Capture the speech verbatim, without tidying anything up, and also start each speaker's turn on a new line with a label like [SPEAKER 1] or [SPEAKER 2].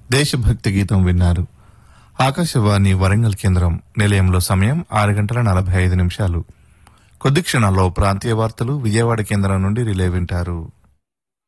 [SPEAKER 1] దేశభక్తి గీతం విన్నారు. ఆకాశవాణి వరంగల్ కేంద్రం నిలయంలో సమయం ఆరు గంటల నలభై ఐదు నిమిషాలు. కొద్ది క్షణాల్లో ప్రాంతీయ వార్తలు విజయవాడ కేంద్రం నుండి రిలే వింటారు.